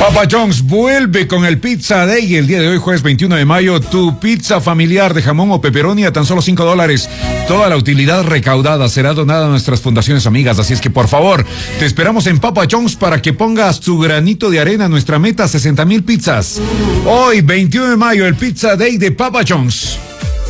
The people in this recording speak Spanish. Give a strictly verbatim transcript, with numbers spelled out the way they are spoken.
Papa John's vuelve con el Pizza Day el día de hoy, jueves veintiuno de mayo. Tu pizza familiar de jamón o pepperoni a tan solo cinco dólares. Toda la utilidad recaudada será donada a nuestras fundaciones amigas. Así es que, por favor, te esperamos en Papa John's para que pongas tu granito de arena a nuestra meta, sesenta mil pizzas. Hoy, veintiuno de mayo, el Pizza Day de Papa John's.